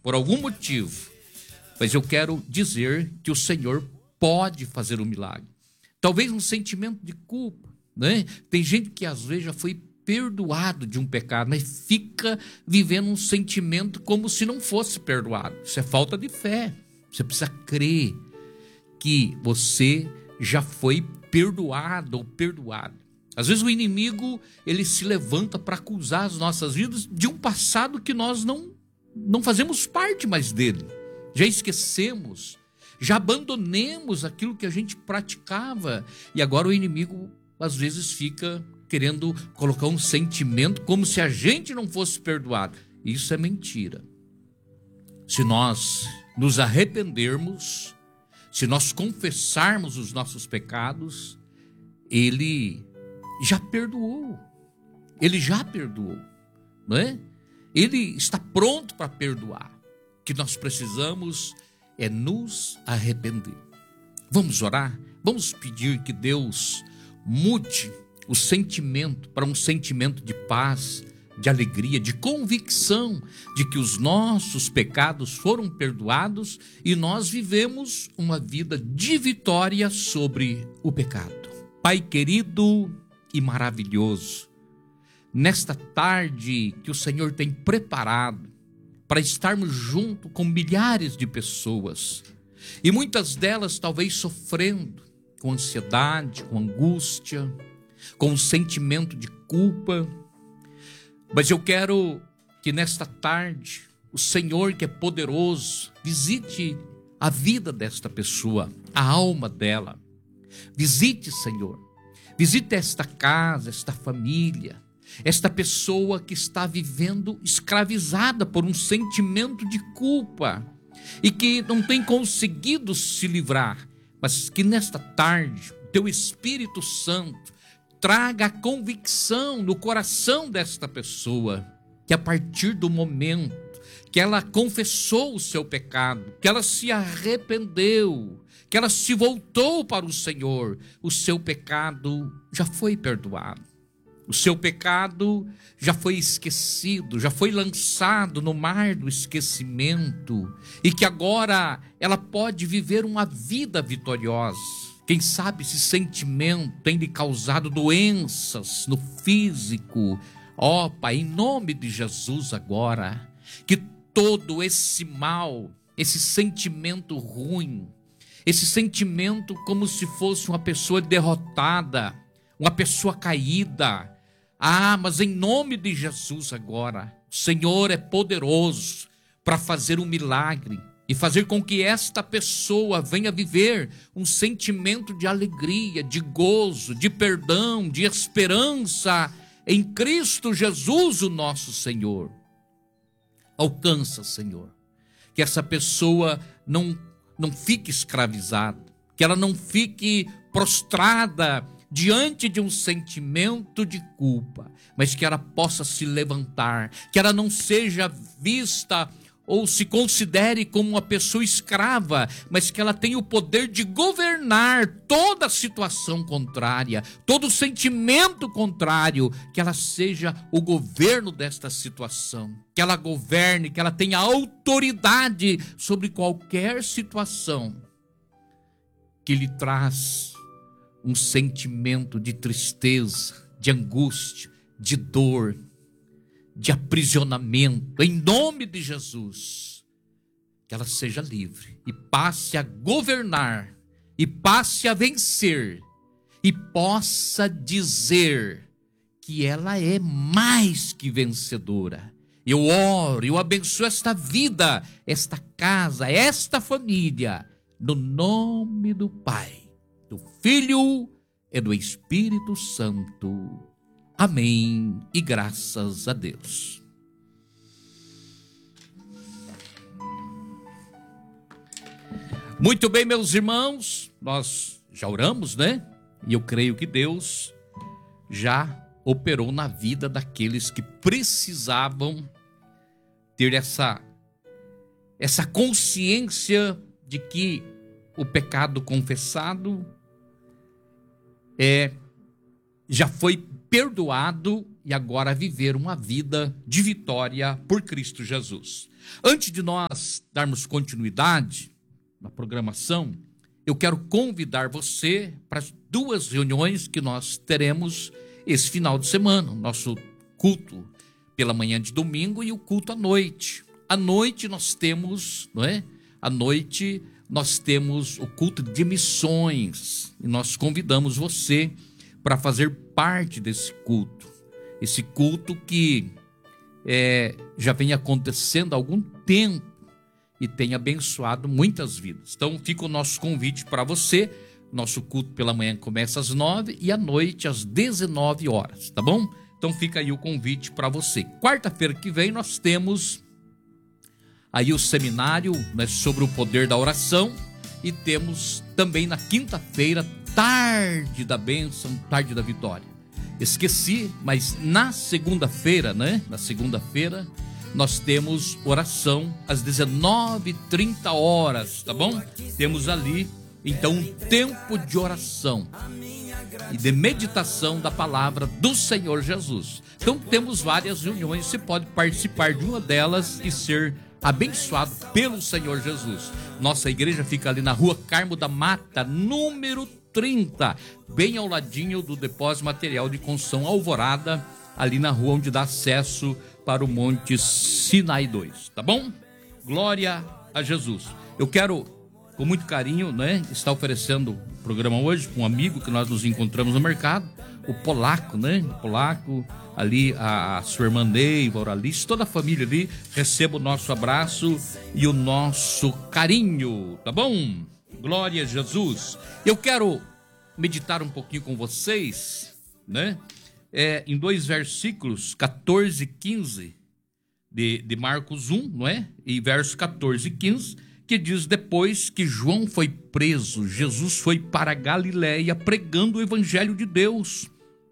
por algum motivo, mas eu quero dizer que o Senhor pode fazer um milagre. Talvez um sentimento de culpa, né? Tem gente que às vezes já foi perdoado de um pecado, mas fica vivendo um sentimento como se não fosse perdoado. Isso é falta de fé. Você precisa crer que você já foi perdoado ou perdoado. Às vezes o inimigo, ele se levanta para acusar as nossas vidas de um passado que nós não fazemos parte mais dele. Já esquecemos, já abandonemos aquilo que a gente praticava e agora o inimigo às vezes fica querendo colocar um sentimento como se a gente não fosse perdoado. Isso é mentira. Se nós nos arrependermos, se nós confessarmos os nossos pecados, ele já perdoou. Ele já perdoou, não é? Ele está pronto para perdoar. O que nós precisamos é nos arrepender. Vamos orar? Vamos pedir que Deus mude o sentimento para um sentimento de paz, de alegria, de convicção de que os nossos pecados foram perdoados e nós vivemos uma vida de vitória sobre o pecado. Pai querido e maravilhoso, nesta tarde que o Senhor tem preparado para estarmos junto com milhares de pessoas, e muitas delas talvez sofrendo com ansiedade, com angústia, com um sentimento de culpa, mas eu quero que nesta tarde o Senhor, que é poderoso, visite a vida desta pessoa, a alma dela. Visite, Senhor, visite esta casa, esta família, esta pessoa que está vivendo escravizada por um sentimento de culpa e que não tem conseguido se livrar, mas que nesta tarde teu Espírito Santo traga a convicção no coração desta pessoa, que a partir do momento que ela confessou o seu pecado, que ela se arrependeu, que ela se voltou para o Senhor, o seu pecado já foi perdoado. O seu pecado já foi esquecido, já foi lançado no mar do esquecimento e que agora ela pode viver uma vida vitoriosa. Quem sabe esse sentimento tem lhe causado doenças no físico. Ó, Pai, em nome de Jesus agora, que todo esse mal, esse sentimento ruim, esse sentimento como se fosse uma pessoa derrotada, uma pessoa caída. Mas em nome de Jesus agora, o Senhor é poderoso para fazer um milagre e fazer com que esta pessoa venha viver um sentimento de alegria, de gozo, de perdão, de esperança em Cristo Jesus, o nosso Senhor. Alcança, Senhor, que essa pessoa não fique escravizada, que ela não fique prostrada diante de um sentimento de culpa, mas que ela possa se levantar, que ela não seja vista ou se considere como uma pessoa escrava, mas que ela tenha o poder de governar toda a situação contrária, todo sentimento contrário, que ela seja o governo desta situação, que ela governe, que ela tenha autoridade sobre qualquer situação que lhe traz um sentimento de tristeza, de angústia, de dor, de aprisionamento, em nome de Jesus, que ela seja livre e passe a governar, e passe a vencer, e possa dizer que ela é mais que vencedora. Eu oro, eu abençoo esta vida, esta casa, esta família, no nome do Pai, do Filho e do Espírito Santo. Amém e graças a Deus. Muito bem, meus irmãos, nós já oramos, né? E eu creio que Deus já operou na vida daqueles que precisavam ter essa consciência de que o pecado confessado já foi perdoado e agora viver uma vida de vitória por Cristo Jesus. Antes de nós darmos continuidade na programação, eu quero convidar você para as 2 reuniões que nós teremos esse final de semana. Nosso culto pela manhã de domingo e o culto à noite. À noite nós temos, não é? À noite nós temos o culto de missões. E nós convidamos você para fazer parte desse culto. Esse culto que já vem acontecendo há algum tempo e tem abençoado muitas vidas. Então fica o nosso convite para você. Nosso culto pela manhã começa às 9 e à noite às 19 horas, tá bom? Então fica aí o convite para você. Quarta-feira que vem nós temos aí o seminário, né, sobre o poder da oração, e temos também na quinta-feira tarde da bênção, tarde da vitória. Esqueci, mas na segunda-feira, né? Na segunda-feira nós temos oração às 19h30, tá bom? Temos ali, então, um tempo de oração e de meditação da palavra do Senhor Jesus. Então, temos várias reuniões, você pode participar de uma delas e ser abençoado pelo Senhor Jesus. Nossa igreja fica ali na Rua Carmo da Mata, número 30, bem ao ladinho do Depósito Material de Construção Alvorada, ali na rua onde dá acesso para o Monte Sinai 2, tá bom? Glória a Jesus. Eu quero, com muito carinho, né, estar oferecendo o programa hoje com um amigo que nós nos encontramos no mercado, o Polaco, né? O Polaco, ali a sua irmã Neiva, a Oralice, toda a família ali, receba o nosso abraço e o nosso carinho, tá bom? Glória a Jesus. Eu quero meditar um pouquinho com vocês, né? Em 2 versículos, 14 e 15 de Marcos 1, não é? E versos 14 e 15, que diz: depois que João foi preso, Jesus foi para Galiléia pregando o evangelho de Deus.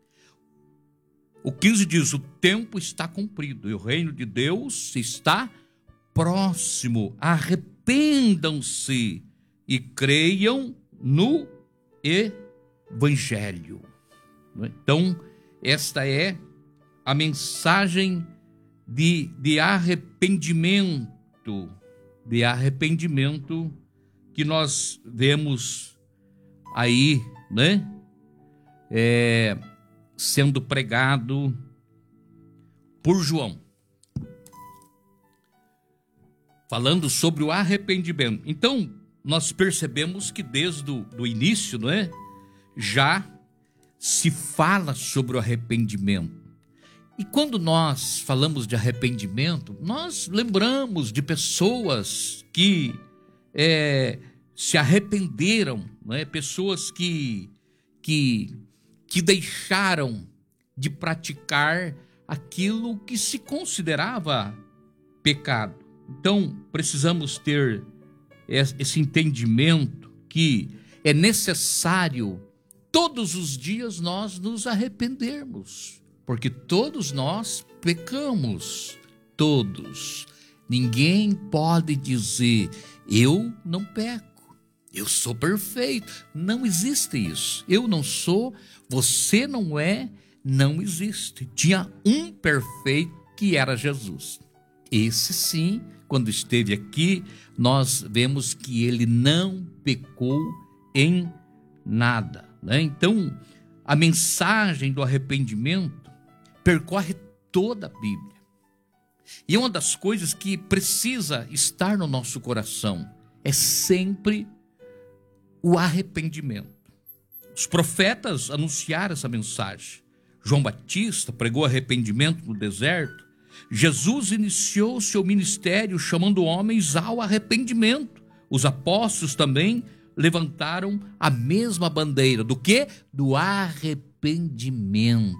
O 15 diz: o tempo está cumprido e o reino de Deus está próximo. Arrependam-se e creiam no evangelho. Então, esta é a mensagem de arrependimento, que nós vemos aí, né? Sendo pregado por João, falando sobre o arrependimento. Então, nós percebemos que desde o início, não é? Já se fala sobre o arrependimento. E quando nós falamos de arrependimento, nós lembramos de pessoas que se arrependeram, não é? Pessoas que deixaram de praticar aquilo que se considerava pecado. Então, precisamos ter esse entendimento que é necessário todos os dias nós nos arrependermos, porque todos nós pecamos, todos. Ninguém pode dizer, eu não peco, eu sou perfeito. Não existe isso. Eu não sou, você não é, não existe. Tinha um perfeito que era Jesus. Esse sim, quando esteve aqui, nós vemos que ele não pecou em nada, né? Então, a mensagem do arrependimento percorre toda a Bíblia. E uma das coisas que precisa estar no nosso coração é sempre o arrependimento. Os profetas anunciaram essa mensagem. João Batista pregou arrependimento no deserto. Jesus iniciou seu ministério chamando homens ao arrependimento. Os apóstolos também levantaram a mesma bandeira. Do quê? Do arrependimento.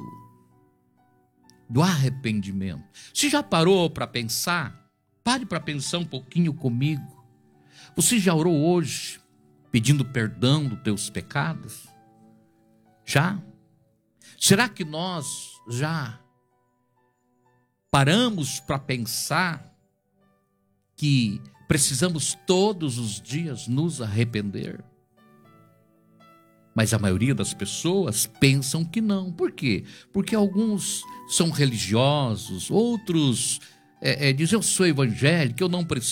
Do arrependimento. Você já parou para pensar? Pare para pensar um pouquinho comigo. Você já orou hoje pedindo perdão dos teus pecados? Já? Será que nós já paramos para pensar que precisamos todos os dias nos arrepender? Mas a maioria das pessoas pensam que não. Por quê? Porque alguns são religiosos, outros dizem, eu sou evangélico, eu não preciso